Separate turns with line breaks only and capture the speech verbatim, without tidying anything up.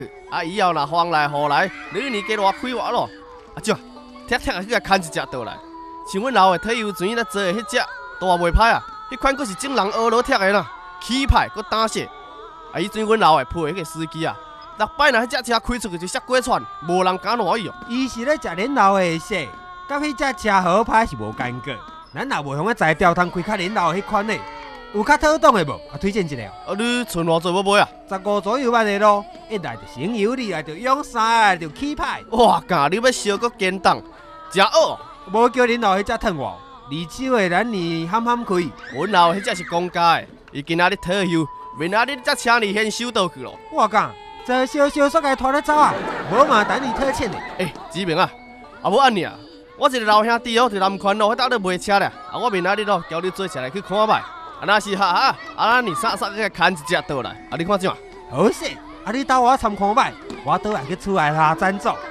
啊，以后若风来雨来，你年加偌开活咯。啊，怎？踢踢啊，去甲牵一只倒来。像阮老的退休前咧做的迄只，都话袂歹啊。迄款佫是正人学罗踢的啦，起派佫打射。啊，以前阮老的配迄个司机啊，逐摆若迄只车开出去就摔过窜，无人敢挪伊哦。
伊是咧食恁老的说，甲迄只车好歹是无间隔。咱若袂向个材料通开较恁老的迄款的，有较妥当的无？啊，推荐一个。
啊，你存偌济要买啊？
十五左右万的咯，一来就省油，二来就用三，来就起派。
哇，干！你要烧佫简单，真恶。
无叫恁老迄只趁我，二手的咱呢喊喊开。
阮老迄只是公家的，伊今仔日退休，明仔日只车呢先收倒去咯。
我讲，这小小煞该拖咧走啊，无嘛等你退钱的。
诶，志明啊，啊无安尼啊，我一个老兄弟哦，伫南宽路迄搭咧卖车咧，啊我明仔日哦，交你做下来去看卖。啊若是哈哈，啊咱你煞煞个牵一只倒来，啊你看怎？
好势，啊你斗我参看卖，我倒来去厝内下赞助。